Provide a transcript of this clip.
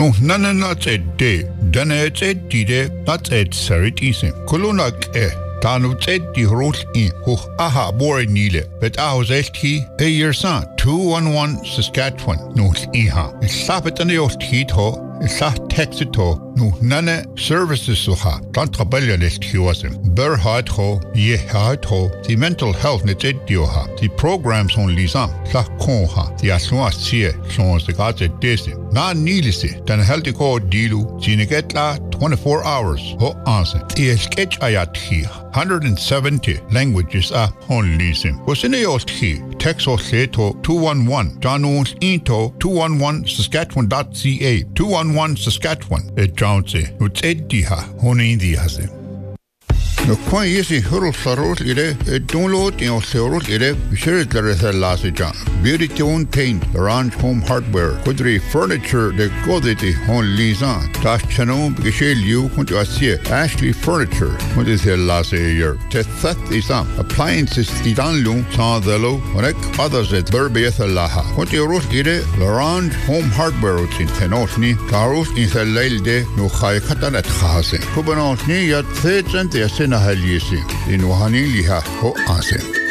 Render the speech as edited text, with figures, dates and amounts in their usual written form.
No nananat et de, danet et dide, not et saritism. Kolonak Tanu said the role in Hoch Aha Bore Nile, but I was he a year son, 211 Saskatchewan, no Iha. Slap on the old heat ho, Sah Texito, no Nana services soha, Tantraballianist he was him. Burr hard ho, ye hard ho, the mental health net dioha, the programs on Lisam, Sah Konha, the Asua Sie, Sons the gods at Desim. Na Nilisi, then healthy call Dilu, Zinegetla 24 hours, ho answer. The sketch ayat here. 170 languages are on Lisim. Was in the old key, Texas Seto 211, Janus Into 211 Saskatchewan.ca, 211 Saskatchewan, Jounce, Nutsediha, Honindiasim. No coin easy hurl sarot ire, download in Oserot ire, share the Lasaja. Beauty tone paint, Orange Home Hardware, Kudri Furniture, the Godity on Lisan, Tash Chanon, Gishel you, Huntuasia, Ashley Furniture, what is here last year? Tethat Isam, appliances Tidanlu, Sandelo, Rek, others at Burbietha Laha. What you wrote ire, Orange Home Hardware in Tenosni, Karus in the Lelde, no Hai Katan at Hase. Kubanosni, yet 3 cents in Halisi, in Wahani Liha, ho Ase.